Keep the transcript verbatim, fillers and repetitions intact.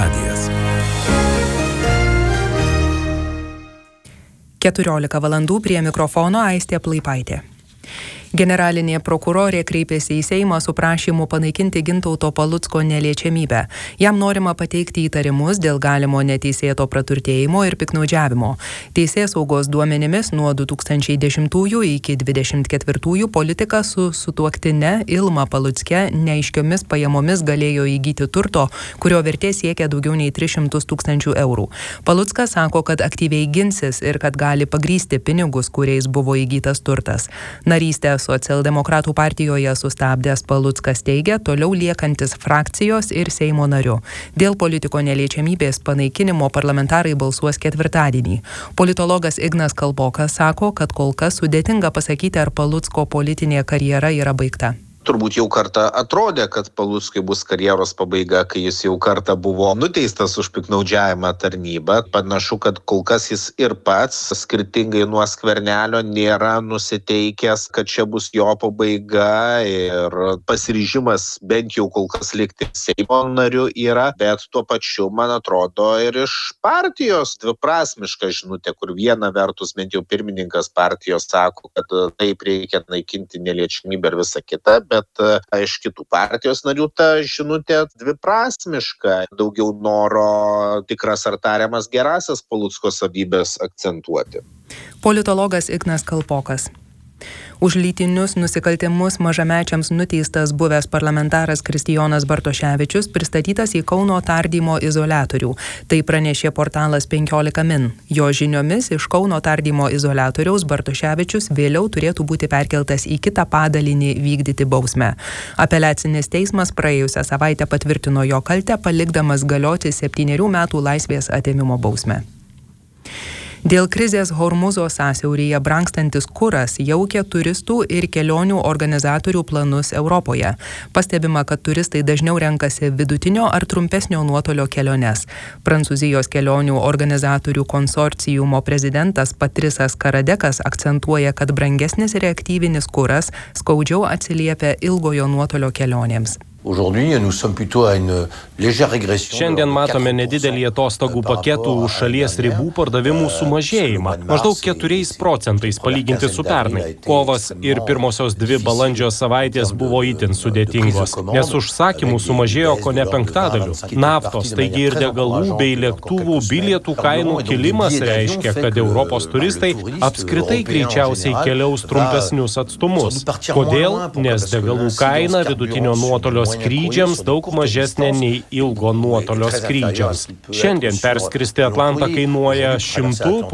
radijas. keturiolika valandų prie mikrofono Aistė Plaipaitė. Generalinė prokurorė kreipėsi į Seimą su prašymu panaikinti Gintauto Palucko neliečiamybę. Jam norima pateikti įtarimus dėl galimo neteisėto praturtėjimo ir piktnaudžiavimo. Teisėsaugos duomenimis nuo du tūkstančiai dešimtųjų iki dvidešimt ketvirtųjų politikas su sutuoktine Ilma Palucke neaiškiomis pajamomis galėjo įgyti turto, kurio vertė siekia daugiau nei tris šimtus tūkstančių eurų. Paluckas sako, kad aktyviai ginsis ir kad gali pagrysti pinigus, kuriais buvo įgytas turtas. Narystę Socialdemokratų partijoje sustabdęs Paluckas teigia, toliau liekantis frakcijos ir Seimo nariu. Dėl politiko neliečiamybės panaikinimo parlamentarai balsuos ketvirtadienį. Politologas Ignas Kalpokas sako, kad kol kas sudėtinga pasakyti, ar Palucko politinė karjera yra baigta. Turbūt jau kartą atrodė, kad Paluckui bus karjeros pabaiga, kai jis jau kartą buvo nuteistas už piktnaudžiavimą tarnybą. Panašu, kad kol kas jis ir pats, skirtingai nuo Skvernelio, nėra nusiteikęs, kad čia bus jo pabaiga ir pasiryžimas bent jau kol kas likti Seimo nariu yra, bet tuo pačiu, man atrodo, ir iš partijos dviprasmiška žinutė, kur viena vertus bent jau pirmininkas partijos sako, kad taip reikia naikinti neliečiamybę ir visą kitą, bet iš kitų partijos narių ta žinutė dviprasmiška, daugiau noro tikras ar tariamas gerasias Palucko savybės akcentuoti. Politologas Ignas Kalpokas. Už lytinius nusikaltimus mažamečiams nuteistas buvęs parlamentaras Kristijonas Bartoševičius pristatytas į Kauno tardymo izoliatorių. Tai pranešė portalas penkiolika min. Jo žiniomis iš Kauno tardymo izoliatoriaus Bartoševičius vėliau turėtų būti perkeltas į kitą padalinį vykdyti bausmę. Apeliacinis teismas praėjusią savaitę patvirtino jo kaltę, palikdamas galioti septynerių metų laisvės atėmimo bausmę. Dėl krizės Hormuzo sąsiauryje brangstantis kuras jaukia turistų ir kelionių organizatorių planus Europoje. Pastebima, kad turistai dažniau renkasi vidutinio ar trumpesnio nuotolio keliones. Prancūzijos kelionių organizatorių konsorciumo prezidentas Patrisas Karadekas akcentuoja, kad brangesnis reaktyvinis kuras skaudžiau atsiliepia ilgojo nuotolio kelionėms. Šiandien matome nedidelį atostogų paketų už šalies ribų pardavimų sumažėjimą, maždaug keturiais procentais palyginti su pernai. Kovas ir pirmosios dvi balandžio savaitės buvo itin sudėtingos, nes užsakymų sumažėjo kone penktadaliu. Naftos, taigi ir degalų bei lėktuvų bilietų kainų kilimas reiškia, kad Europos turistai apskritai greičiausiai keliaus trumpesnius atstumus. Kodėl? Nes degalų kaina vidutinio nuotolio skrydžiams daug mažesnė nei ilgo nuotolio skrydžiams. Šiandien perskristi Atlantą kainuoja šimtu,